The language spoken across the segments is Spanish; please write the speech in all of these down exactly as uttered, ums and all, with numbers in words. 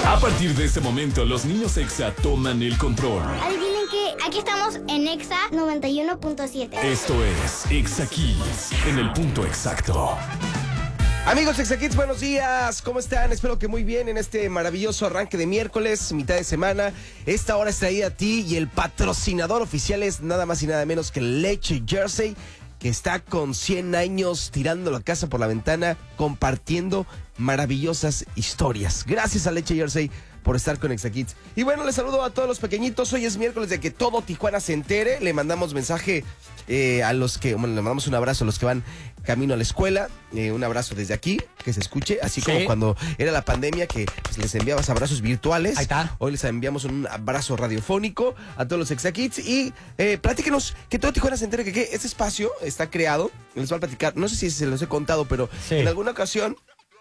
A partir de este momento, los niños Exa toman el control. Adivinen que aquí estamos en Exa noventa y uno punto siete. Esto es Exa Kids, en el punto exacto. Amigos Exa Kids, buenos días, ¿cómo están? Espero que muy bien en este maravilloso arranque de miércoles, mitad de semana. Esta hora es traída a ti y el patrocinador oficial es nada más y nada menos que Leche Jersey, que está con cien años tirando la casa por la ventana, compartiendo maravillosas historias. Gracias a Leche Jersey por estar con Exa Kids. Y bueno, les saludo a todos los pequeñitos. Hoy es miércoles de que todo Tijuana se entere. Le mandamos mensaje eh, a los que, bueno, le mandamos un abrazo a los que van camino a la escuela. Eh, un abrazo desde aquí, que se escuche. Así sí. Como cuando era la pandemia, que pues, les enviabas abrazos virtuales. Ahí está. Hoy les enviamos un abrazo radiofónico a todos los Exa Kids. Y eh, platíquenos que todo Tijuana se entere que, que este espacio está creado. Les voy a platicar, no sé si se los he contado, pero sí. En alguna ocasión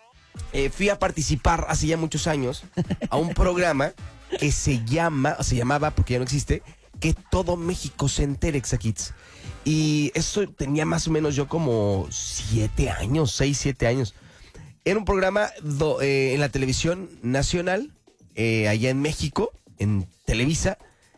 Eh, fui a participar hace ya muchos años a un programa que se llama, se llamaba, porque ya no existe, Que Todo México Se Entere, Exa Kids. Y eso tenía más o menos yo como siete años, seis, siete años. Era un programa do, eh, en la televisión nacional, eh, allá en México, en Televisa.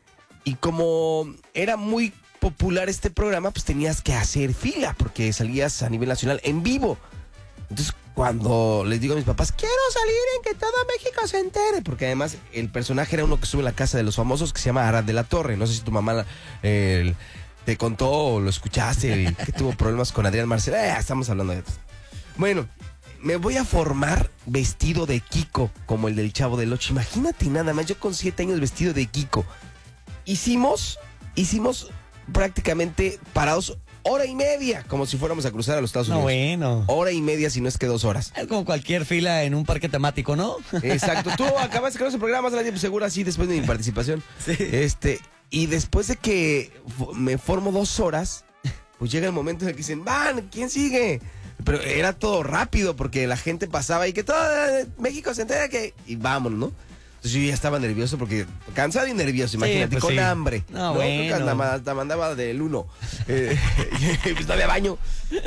Y como era muy popular este programa, pues tenías que hacer fila, porque salías a nivel nacional en vivo. Entonces, cuando les digo a mis papás, quiero salir en Que Todo México Se Entere, porque además el personaje era uno que estuvo en la casa de los famosos, que se llama Arad de la Torre. No sé si tu mamá eh, te contó o lo escuchaste, y que tuvo problemas con Adrián Marcelo. Eh, estamos hablando de esto. Bueno, me voy a formar vestido de Kiko, como el del Chavo del Ocho. Imagínate nada más, yo con siete años vestido de Kiko. Hicimos, hicimos prácticamente parados hora y media, como si fuéramos a cruzar a los Estados Unidos. No, bueno. Hora y media, si no es que dos horas. Es como cualquier fila en un parque temático, ¿no? Exacto. Tú acabaste con ese programa, más tiempo seguro, así después de mi participación. Sí. Este, y después de que me formo dos horas, pues llega el momento en el que dicen, van, ¿quién sigue? Pero era todo rápido, porque la gente pasaba y que todo México se entera que... Y vámonos, ¿no? Entonces yo ya estaba nervioso, porque cansado y nervioso, imagínate, sí, pues con sí. hambre. No, ¿no? bueno. Hasta mandaba del uno. Eh, pues no había baño.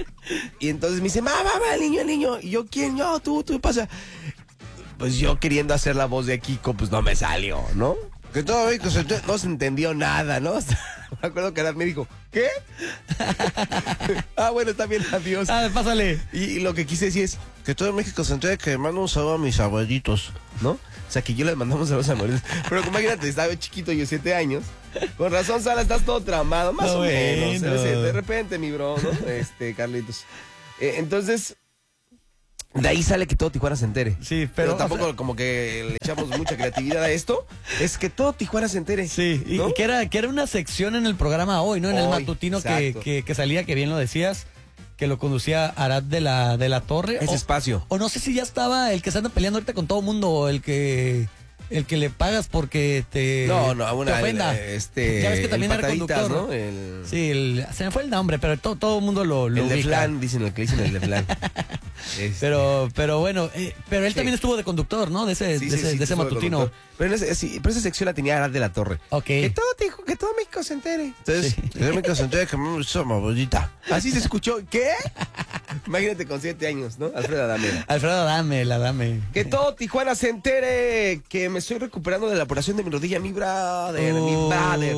Y entonces me dice, mamá, mamá, el niño, el niño. Y yo, ¿quién? Yo, tú, tú, pasa. Pues yo queriendo hacer la voz de Kiko, pues no me salió, ¿no? Que todo México se entendió, no se entendió nada, ¿no? Me acuerdo que Arad me dijo, ¿qué? Ah, bueno, está bien, adiós. Ah, pásale. Y, y lo que quise decir es que todo México se entere que mando un saludo a mis abuelitos, ¿no? O sea, que yo les mandamos a los abuelitos. Pero como imagínate, estaba chiquito yo, siete años. Con razón, Sara, estás todo tramado, más no, o menos. Bueno. De repente, mi bro, ¿no? Este, Carlitos. Eh, entonces... De ahí sale Que Todo Tijuana Se Entere. Sí, pero, pero tampoco, o sea, como que le echamos mucha creatividad a esto. Es Que Todo Tijuana Se Entere. Sí, ¿no? Y que era, que era una sección en el programa hoy, ¿no? En hoy, el matutino que, que, que salía, que bien lo decías, que lo conducía Arad de la, de la Torre. Ese o, espacio. O no sé si ya estaba el que se anda peleando ahorita con todo mundo, o el que... El que le pagas porque te, no, no, una, te ofenda. El, este, ya ves que también era conductor, ¿no? El... Sí, el, se me fue el nombre, pero todo, todo el mundo lo, lo El ubica. de flan, dicen el que dicen el de flan. Este. Pero, pero bueno, eh, pero él sí. también estuvo de conductor, ¿no? De ese, sí, de sí, ese, sí, de ese matutino. Pero, ese, sí, pero esa sección la tenía Arad de la Torre. Ok. Que todo, dijo, que todo México se entere. Entonces, sí. Que todo México se entere que me somos bolita. Así se escuchó. ¿Qué? Imagínate con siete años, ¿no? Alfredo Adame. Alfredo Adame, la Adame. Que todo Tijuana se entere que me estoy recuperando de la operación de mi rodilla, mi brother, uh, mi brother.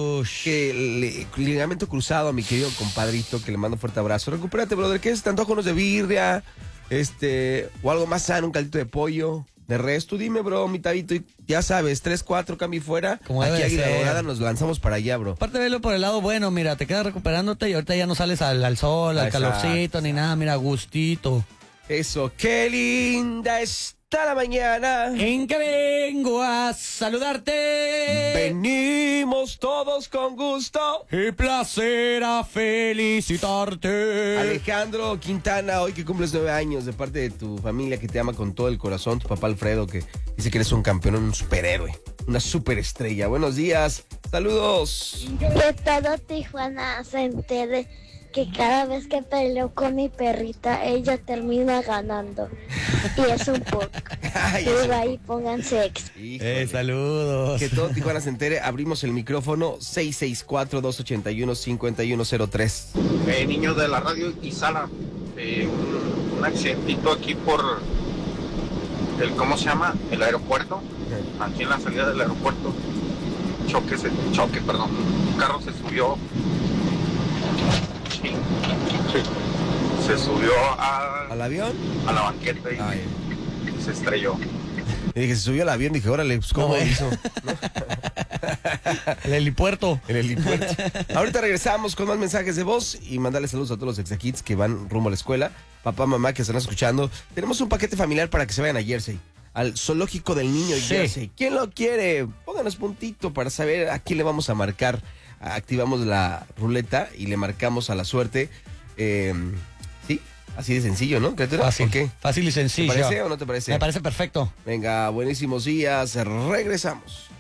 Que le, ligamento cruzado a mi querido compadrito, que le mando un fuerte abrazo. Recupérate, brother. ¿Qué es? ¿Te antojo unos de birria? Este, o algo más sano, un caldito de pollo. De resto, dime, bro, mi tabito. Y ya sabes, tres, cuatro, cambio fuera. Como aquí Águila Dorada nos lanzamos para allá, bro. Aparte, velo por el lado bueno, mira, te quedas recuperándote y ahorita ya no sales al, al sol, al exacto, calorcito, ni nada, mira, gustito. Eso, qué linda está la mañana en que vengo a saludarte. Venimos todos con gusto y placer a felicitarte. Alejandro Quintana, hoy que cumples nueve años, de parte de tu familia que te ama con todo el corazón, tu papá Alfredo, que dice que eres un campeón, un superhéroe, una superestrella. Buenos días, saludos. Que todo Tijuana se entere que cada vez que peleo con mi perrita, ella termina ganando. Y es un poco. Ay, y ahí pónganse ex. Eh, saludos. Que todo Tijuana se entere. Abrimos el micrófono seis seis cuatro, dos ocho uno, cinco uno cero tres. Eh, niños de la radio y sala. Eh, un, un accidentito aquí por el, ¿cómo se llama? El aeropuerto. Aquí en la salida del aeropuerto. Choque, se, choque, perdón. Un carro se subió. Sí. Sí. Se subió a, ¿Al avión? a la banqueta y, Ay. y se estrelló. Y dije, se subió al avión, dije, órale, pues cómo No, hizo. El helipuerto. En el helipuerto. Ahorita regresamos con más mensajes de voz y mandarle saludos a todos los Exakids que van rumbo a la escuela. Papá, mamá que están escuchando. Tenemos un paquete familiar para que se vayan a Jersey, al zoológico del niño Sí. Jersey. ¿Quién lo quiere? Pónganos puntito para saber a quién le vamos a marcar. Activamos la ruleta y le marcamos a la suerte. Eh, sí, así de sencillo, ¿no, criatura? Fácil, ¿O qué? fácil y ¿Te sencillo. parece o no te parece? Me parece perfecto. Venga, buenísimos días. Regresamos.